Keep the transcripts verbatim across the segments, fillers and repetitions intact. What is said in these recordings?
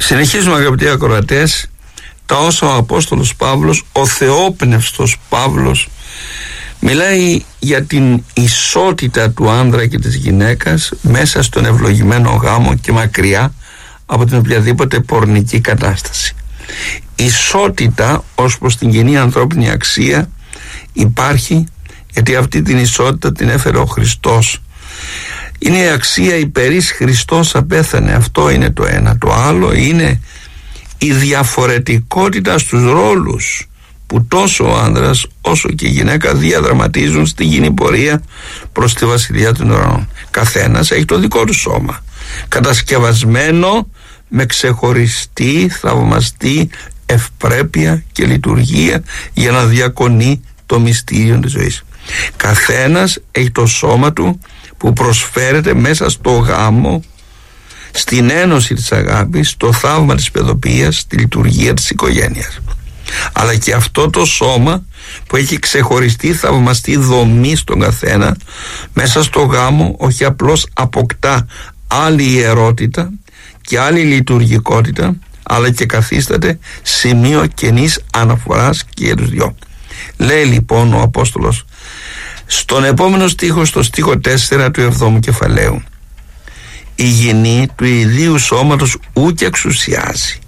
Συνεχίζουμε, αγαπητοί ακροατές, τα όσα ο Απόστολος Παύλος, ο θεόπνευστος Παύλος, μιλάει για την ισότητα του άνδρα και της γυναίκας μέσα στον ευλογημένο γάμο και μακριά από την οποιαδήποτε πορνική κατάσταση. Ισότητα ως προς την κοινή ανθρώπινη αξία υπάρχει, γιατί αυτή την ισότητα την έφερε ο Χριστός. Είναι η αξία υπερής Χριστός απέθανε, αυτό είναι το ένα. Το άλλο είναι η διαφορετικότητα στους ρόλους που τόσο ο άνδρας όσο και η γυναίκα διαδραματίζουν στη κοινή πορεία προς τη βασιλεία των ουρανών. Καθένας έχει το δικό του σώμα, κατασκευασμένο με ξεχωριστή, θαυμαστή ευπρέπεια και λειτουργία για να διακονεί το μυστήριο της ζωής. Καθένας έχει το σώμα του που προσφέρεται μέσα στο γάμο, στην ένωση της αγάπης, στο θαύμα της παιδοποιίας, στη λειτουργία της οικογένειας. Αλλά και αυτό το σώμα που έχει ξεχωριστή θαυμαστή δομή στον καθένα, μέσα στο γάμο όχι απλώς αποκτά άλλη ιερότητα και άλλη λειτουργικότητα, αλλά και καθίσταται σημείο καινής αναφοράς και για τους δυο. Λέει λοιπόν ο Απόστολος στον επόμενο στίχο, στο στίχο τέσσερα του εβδόμου κεφαλαίου: η γυνή του ιδίου σώματος ούκ εξουσιάζει,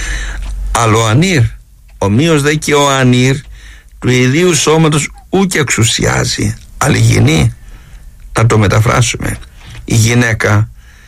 αλλά ο ανήρ, ομοίως δε και ο ανήρ του ιδίου σώματος ούκ εξουσιάζει, αλλά η γυνή, να το μεταφράσουμε, η γυναίκα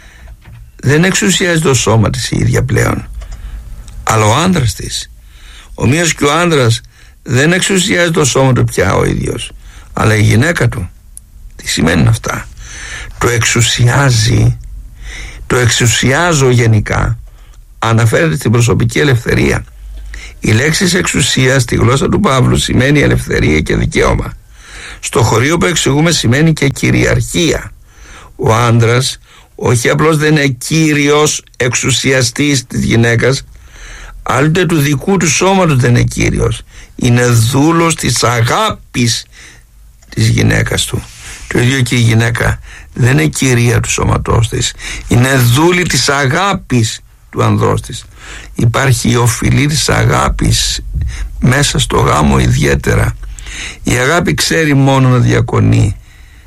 δεν εξουσιάζει το σώμα της η ίδια πλέον, αλλά ο άνδρας της. Ομοίως και ο άνδρας δεν εξουσιάζει το σώμα του πια ο ίδιος, αλλά η γυναίκα του. Τι σημαίνουν αυτά? Το εξουσιάζει, το εξουσιάζω γενικά αναφέρεται στην προσωπική ελευθερία. Η λέξη εξουσία στη γλώσσα του Παύλου σημαίνει ελευθερία και δικαίωμα. Στο χωρίο που εξηγούμε σημαίνει και κυριαρχία. Ο άντρας όχι απλώς δεν είναι κύριος εξουσιαστής της γυναίκας, άλλοτε του δικού του σώματος δεν είναι κύριος. Είναι δούλος της αγάπης της γυναίκας του. Το ίδιο και η γυναίκα δεν είναι κυρία του σώματός της, είναι δούλη της αγάπης του ανδρός της. Υπάρχει η οφειλή της αγάπης μέσα στο γάμο ιδιαίτερα. Η αγάπη ξέρει μόνο να διακονεί,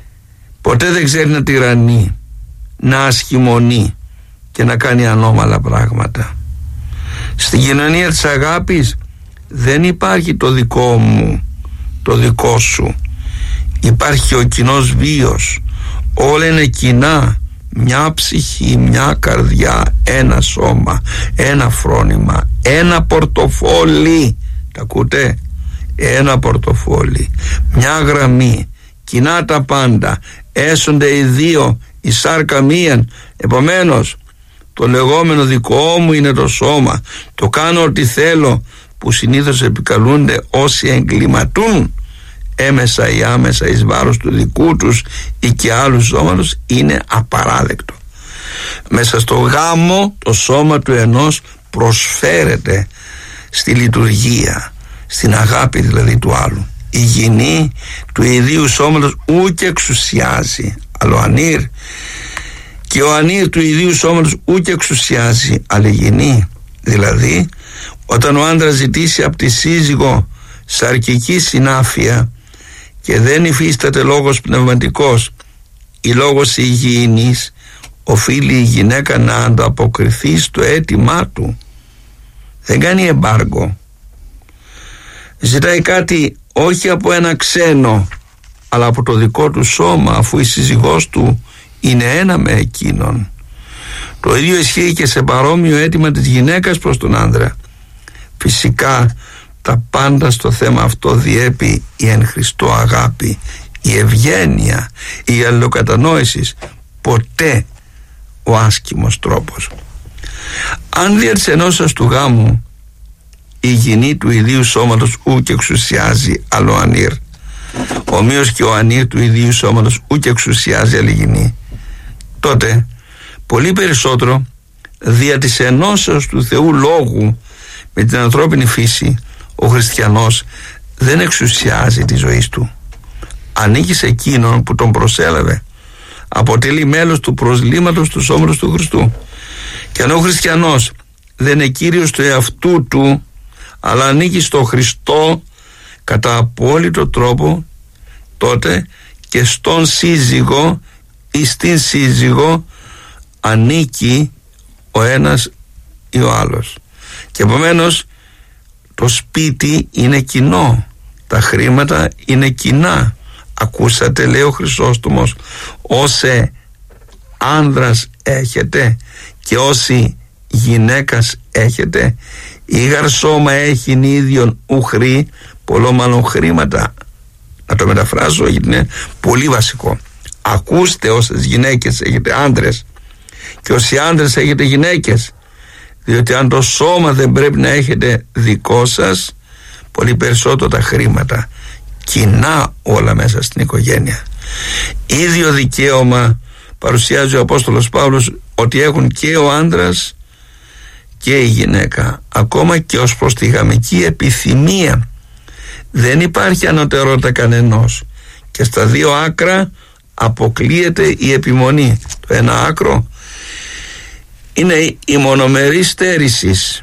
ποτέ δεν ξέρει να τυραννεί, να ασχημονεί και να κάνει ανώμαλα πράγματα. Στην κοινωνία της αγάπης δεν υπάρχει το δικό μου, το δικό σου. Υπάρχει ο κοινός βίος. Όλα είναι κοινά. Μια ψυχή, μια καρδιά, ένα σώμα, ένα φρόνημα, ένα πορτοφόλι. Τα ακούτε? Ένα πορτοφόλι, μια γραμμή, κοινά τα πάντα. Έσονται οι δύο, η σάρκα μίαν. Επομένως, το λεγόμενο δικό μου είναι το σώμα. Το κάνω ό,τι θέλω, που συνήθως επικαλούνται όσοι εγκληματούν έμεσα ή άμεσα εις βάρος του δικού τους ή και άλλου σώματος, είναι απαράδεκτο. Μέσα στο γάμο το σώμα του ενός προσφέρεται στη λειτουργία, στην αγάπη δηλαδή του άλλου. Η γυνή του ιδίου σώματος ούκ εξουσιάζει, αλλά ο ανήρ, και ο ανήρ του ιδίου σώματος ούκ εξουσιάζει, αλλά η γυνή. Δηλαδή, όταν ο άντρας ζητήσει από τη σύζυγο σαρκική συνάφεια και δεν υφίσταται λόγος πνευματικός ή λόγος υγιεινής, οφείλει η γυναίκα να ανταποκριθεί στο αίτημά του. Δεν κάνει εμπάργκο. Ζητάει κάτι όχι από ένα ξένο, αλλά από το δικό του σώμα, αφού η σύζυγός του είναι ένα με εκείνον. Το ίδιο ισχύει και σε παρόμοιο αίτημα της γυναίκας προς τον άνδρα. Φυσικά τα πάντα στο θέμα αυτό διέπει η εν Χριστώ αγάπη, η ευγένεια, η αλληλοκατανόηση, ποτέ ο άσκημος τρόπος. Αν δια της ενώσεως του γάμου η γυνή του ιδίου σώματος ούκ εξουσιάζει, αλλά ο ανήρ, ομοίως και ο ανήρ του ιδίου σώματος ούκ εξουσιάζει, άλλη γυνή, τότε πολύ περισσότερο δια της ενώσεως του Θεού Λόγου με την ανθρώπινη φύση, ο χριστιανός δεν εξουσιάζει τη ζωή του. Ανήκει σε εκείνον που τον προσέλαβε. Αποτελεί μέλος του προσλήματος του σώματος του Χριστού. Και αν ο χριστιανός δεν είναι κύριος του εαυτού του, αλλά ανήκει στο Χριστό κατά απόλυτο τρόπο, τότε και στον σύζυγο ή στην σύζυγο ανήκει ο ένας ή ο άλλος. Και επομένως το σπίτι είναι κοινό, τα χρήματα είναι κοινά. Ακούσατε, λέει ο Χρυσόστομος, όσε άνδρας έχετε και όσοι γυναίκας έχετε, η γαρσόμα έχει ίδιον ουχρή, πολλό μάλλον χρήματα. Να το μεταφράσω γιατί είναι πολύ βασικό. Ακούστε όσες γυναίκες έχετε άντρες και όσοι άντρες έχετε γυναίκες, διότι αν το σώμα δεν πρέπει να έχετε δικό σας, πολύ περισσότερο τα χρήματα, κοινά όλα μέσα στην οικογένεια. Ίδιο δικαίωμα παρουσιάζει ο Απόστολος Παύλος ότι έχουν και ο άντρας και η γυναίκα, ακόμα και ως προς τη γαμική επιθυμία. Δεν υπάρχει ανωτερότητα κανενός και στα δύο άκρα αποκλείεται η επιμονή. Το ένα άκρο είναι η μονομερή στέρησης,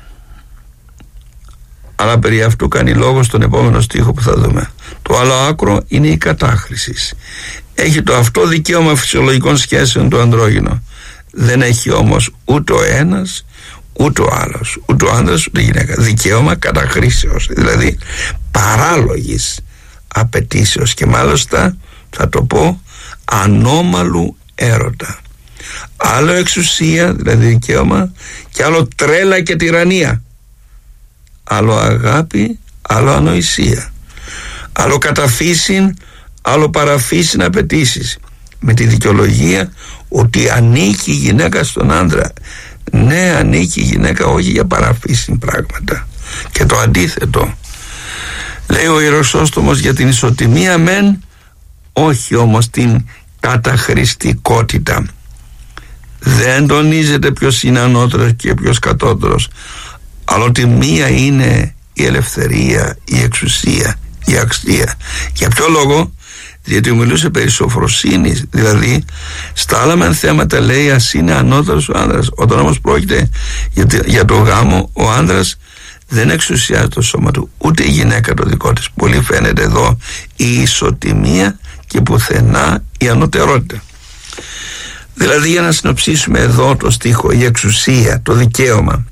αλλά περί αυτού κάνει λόγο στον επόμενο στίχο που θα δούμε. Το άλλο άκρο είναι η κατάχρηση. Έχει το αυτό δικαίωμα φυσιολογικών σχέσεων το ανδρόγυνο. Δεν έχει όμως ούτε ο ένας ούτε ο άλλος, ούτε ο άντρας ούτε η γυναίκα. Δικαίωμα καταχρήσεως, δηλαδή παράλογης απαιτήσεως, και μάλιστα θα το πω ανώμαλου έρωτα. Άλλο εξουσία, δηλαδή δικαίωμα, και άλλο τρέλα και τυραννία. Άλλο αγάπη, άλλο ανοησία. Άλλο καταφύσιν, άλλο παραφύσιν απαιτήσεις, με τη δικαιολογία ότι ανήκει η γυναίκα στον άντρα. Ναι, ανήκει η γυναίκα, όχι για παραφύσιν πράγματα. Και το αντίθετο. Λέει ο Ιεροσόστομος για την ισοτιμία μεν, όχι όμως την καταχρηστικότητα. Δεν τονίζεται ποιος είναι ανώτερος και ποιος κατώτερος, αλλά ότι μία είναι η ελευθερία, η εξουσία, η αξία. Για ποιο λόγο? Διότι μιλούσε περί σοφροσύνης, δηλαδή στα άλλα μεν θέματα λέει ας είναι ανώτερος ο άνδρας. Όταν όμως πρόκειται για το γάμο, ο άνδρας δεν εξουσιάζει το σώμα του, ούτε η γυναίκα το δικό της. Πολύ φαίνεται εδώ η ισοτιμία και πουθενά η ανωτερότητα. Δηλαδή, για να συνοψίσουμε εδώ το στίχο, η εξουσία, το δικαίωμα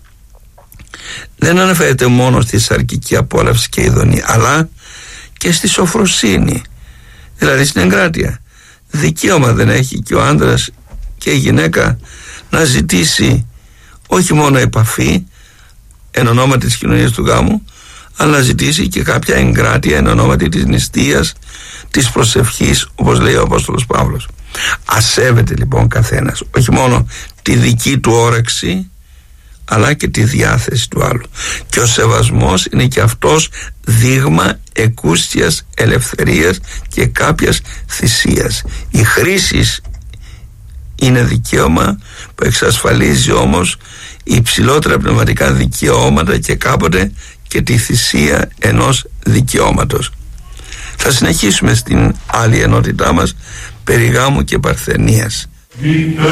δεν αναφέρεται μόνο στη σαρκική απόλαυση και ειδονή, αλλά και στη σοφροσύνη, δηλαδή στην εγκράτεια. Δικαίωμα δεν έχει και ο άντρας και η γυναίκα να ζητήσει όχι μόνο επαφή εν ονόματι της κοινωνίας του γάμου, αλλά να ζητήσει και κάποια εγκράτεια εν ονόματι της νηστείας, της προσευχής, όπως λέει ο Απόστολος Παύλος. Ας σέβεται λοιπόν καθένας όχι μόνο τη δική του όρεξη, αλλά και τη διάθεση του άλλου. Και ο σεβασμός είναι και αυτός δείγμα εκούσιας ελευθερίας και κάποιας θυσίας. Η χρήση είναι δικαίωμα που εξασφαλίζει όμως υψηλότερα πνευματικά δικαιώματα και κάποτε και τη θυσία ενός δικαιώματος. Θα συνεχίσουμε στην άλλη ενότητά μας περί γάμου και παρθενίας.